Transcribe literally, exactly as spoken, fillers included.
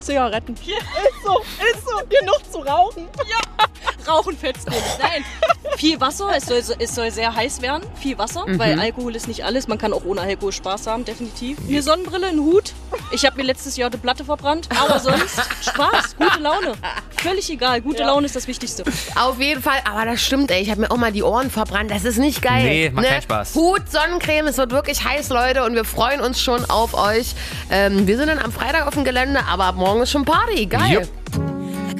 Zigaretten. Ja. Ist so, ist so. Genug zu rauchen. Ja. Rauchen fetzt nicht. Nein. Viel Wasser, es soll, es soll sehr heiß werden. Viel Wasser, mhm. weil Alkohol ist nicht alles. Man kann auch ohne Alkohol Spaß haben, definitiv. Eine Sonnenbrille, ein Hut. Ich habe mir letztes Jahr die Platte verbrannt. Aber sonst Spaß, gute Laune. Völlig egal. Gute ja. Laune ist das Wichtigste. Auf jeden Fall. Aber das stimmt, ey. Ich habe mir auch mal die Ohren verbrannt. Das ist nicht geil. Nee, macht ne? keinen Spaß. Hut, Sonnencreme. Es wird wirklich heiß, Leute. Und wir freuen uns schon auf euch. Ähm, wir sind dann am Freitag auf dem Gelände. Aber ab morgen ist schon Party. Geil. Jupp.